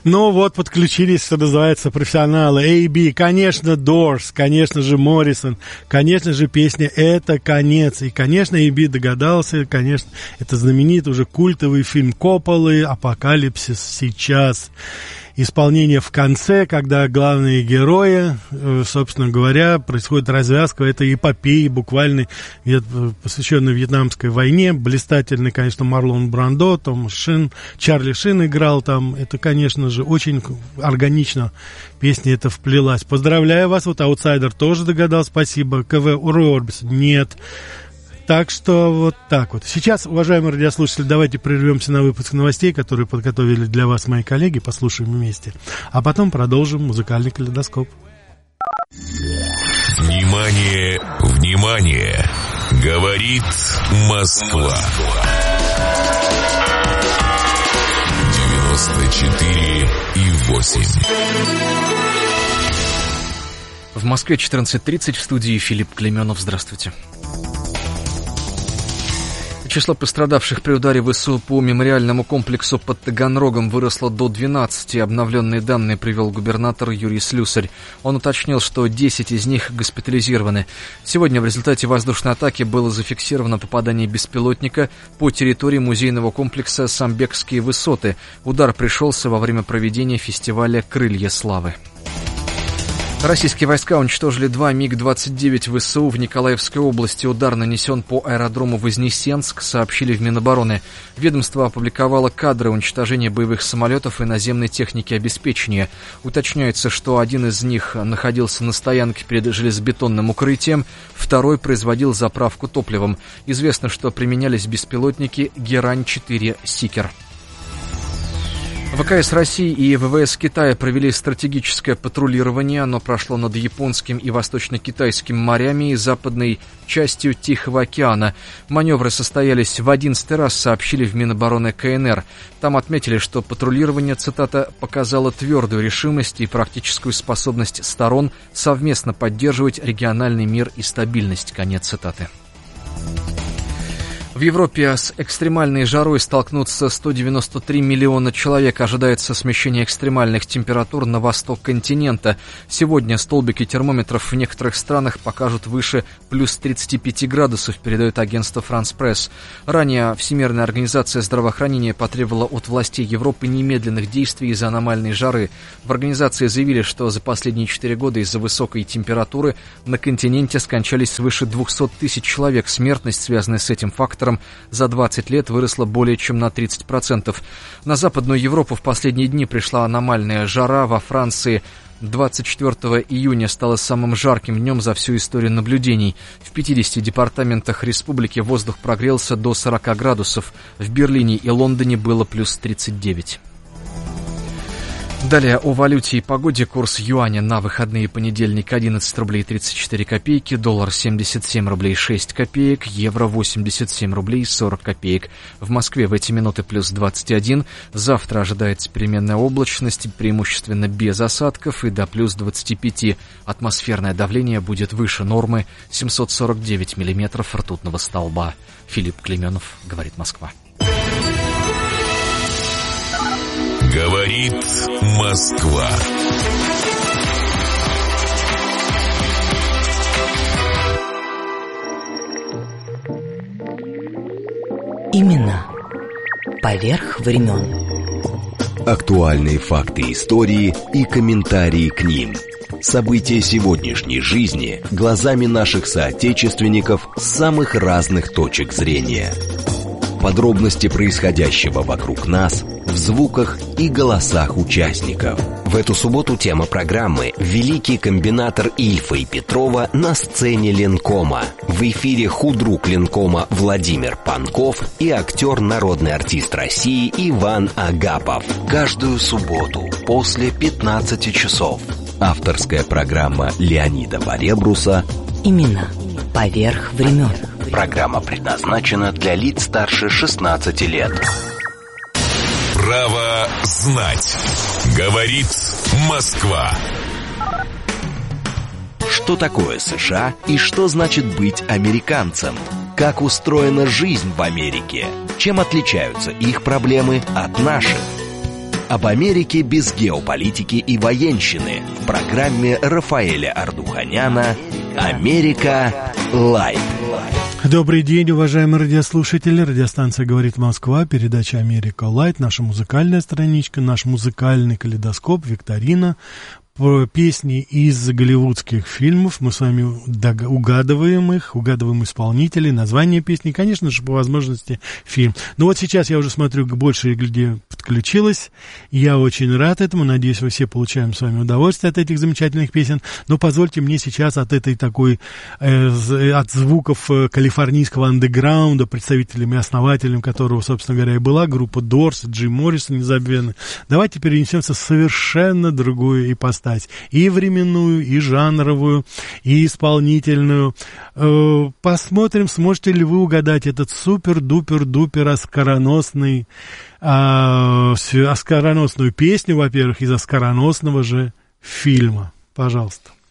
Ну вот, подключились, что называется, профессионалы. A.B., конечно, Doors, конечно же, Моррисон, конечно же, песня «Это конец». И, конечно, A.B. догадался, конечно, это знаменитый уже культовый фильм Копполы «Апокалипсис сейчас». Исполнение в конце, когда главные герои, собственно говоря, происходит развязка этой эпопеи, буквально посвященной Вьетнамской войне. Блистательный, конечно, Марлон Брандо, Том Шин, Чарли Шин играл там. Это, конечно же, очень органично песня эта вплелась. Поздравляю вас, вот «Аутсайдер» тоже догадался, спасибо. КВ Рой Орбис нет. Так что вот так вот. Сейчас, уважаемые радиослушатели, давайте прервемся на выпуск новостей, которые подготовили для вас мои коллеги, послушаем вместе. А потом продолжим музыкальный калейдоскоп. Внимание, внимание! Говорит Москва. 94,8. В Москве 14:30, в студии Филипп Клейменов. Здравствуйте. Число пострадавших при ударе ВСУ по мемориальному комплексу под Таганрогом выросло до 12. Обновленные данные привел губернатор Юрий Слюсарь. Он уточнил, что 10 из них госпитализированы. Сегодня в результате воздушной атаки было зафиксировано попадание беспилотника по территории музейного комплекса «Самбекские высоты». Удар пришелся во время проведения фестиваля «Крылья славы». Российские войска уничтожили 2 МиГ-29 ВСУ в Николаевской области. Удар нанесен по аэродрому Вознесенск, сообщили в Минобороны. Ведомство опубликовало кадры уничтожения боевых самолетов и наземной техники обеспечения. Уточняется, что один из них находился на стоянке перед железобетонным укрытием, второй производил заправку топливом. Известно, что применялись беспилотники «Герань-4 Сикер». ВКС России и ВВС Китая провели стратегическое патрулирование. Оно прошло над Японским и Восточно-Китайским морями и западной частью Тихого океана. Маневры состоялись в 11-й раз, сообщили в Минобороны КНР. Там отметили, что патрулирование, цитата, «показало твердую решимость и практическую способность сторон совместно поддерживать региональный мир и стабильность». Конец цитаты. В Европе с экстремальной жарой столкнутся 193 миллиона человек. Ожидается смещение экстремальных температур на восток континента. Сегодня столбики термометров в некоторых странах покажут выше плюс 35 градусов, передает агентство France Press. Ранее Всемирная организация здравоохранения потребовала от властей Европы немедленных действий из-за аномальной жары. В организации заявили, что за последние 4 года из-за высокой температуры на континенте скончались свыше 200 тысяч человек. Смертность, связанная с этим фактором, за 20 лет выросла более чем на 30%. На Западную Европу в последние дни пришла аномальная жара. Во Франции 24 июня стало самым жарким днем за всю историю наблюдений. В 50 департаментах республики воздух прогрелся до 40 градусов. В Берлине и Лондоне было плюс 39. Далее о валюте и погоде. Курс юаня на выходные: понедельник 11 рублей 34 копейки, доллар 77 рублей 6 копеек, евро 87 рублей 40 копеек. В Москве в эти минуты плюс 21. Завтра ожидается переменная облачность, преимущественно без осадков, и до плюс 25. Атмосферное давление будет выше нормы 749 миллиметров ртутного столба. Филипп Клейменов, говорит Москва. Говорит Москва. Имена поверх времен. Актуальные факты истории и комментарии к ним. События сегодняшней жизни глазами наших соотечественников с самых разных точек зрения. Подробности происходящего вокруг нас в звуках и голосах участников. В эту субботу тема программы «Великий комбинатор Ильфа и Петрова на сцене Ленкома». В эфире худрук Ленкома Владимир Панков и актер, народный артист России Иван Агапов. Каждую субботу после 15 часов. Авторская программа Леонида Варебруса «Имена поверх времен». Программа предназначена для лиц старше 16 лет. Право знать. Говорит Москва. Что такое США и что значит быть американцем? Как устроена жизнь в Америке? Чем отличаются их проблемы от наших? об Америке без геополитики и военщины в программе Рафаэля Ардуханяна «Америка Лайт». Добрый день, уважаемые радиослушатели. Радиостанция «Говорит Москва», передача «Америка Лайт», наша музыкальная страничка, наш музыкальный калейдоскоп, викторина. Песни из голливудских фильмов, мы с вами угадываем их, угадываем исполнителей, название песни, конечно же, по возможности фильм. Но вот сейчас я уже смотрю, больше людей подключилось, я очень рад этому, надеюсь, вы все получаем с вами удовольствие от этих замечательных песен, но позвольте мне сейчас от этой такой, от звуков калифорнийского андеграунда, представителями и основателем которого, собственно говоря, и была группа Doors, Джим Моррисон незабвенный, давайте перенесемся в совершенно другую ипостась. И временную, и жанровую, и исполнительную. Посмотрим, сможете ли вы угадать этот супер-дупер-дупер оскароносную песню, во-первых, из оскароносного же фильма. Пожалуйста.